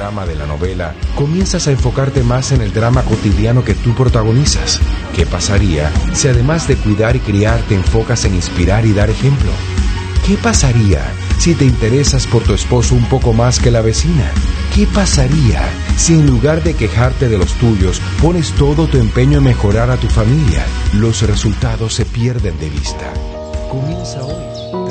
drama de la novela, comienzas a enfocarte más en el drama cotidiano que tú protagonizas. ¿Qué pasaría si además de cuidar y criar te enfocas en inspirar y dar ejemplo? ¿Qué pasaría si te interesas por tu esposo un poco más que la vecina? ¿Qué pasaría si en lugar de quejarte de los tuyos, pones todo tu empeño en mejorar a tu familia? Los resultados se pierden de vista. Comienza hoy.